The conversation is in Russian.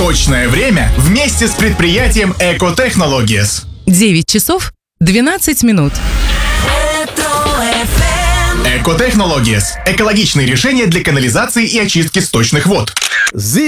Точное время вместе с предприятием Экотехнологиес. 9 часов 12 минут. Экотехнологиес. Экологичные решения для канализации и очистки сточных вод.